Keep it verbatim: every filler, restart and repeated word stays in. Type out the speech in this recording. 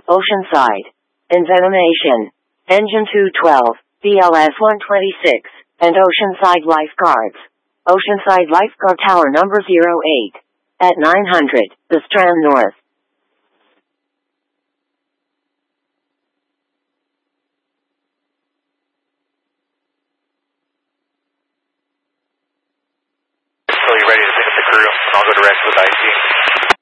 Oceanside. Envenomation. Engine two twelve, B L S one twenty-six, and Oceanside Lifeguards. Oceanside Lifeguard Tower number zero eight. At nine hundred, The Strand North. So you're ready to pick up the crew, and I'll go direct with I T.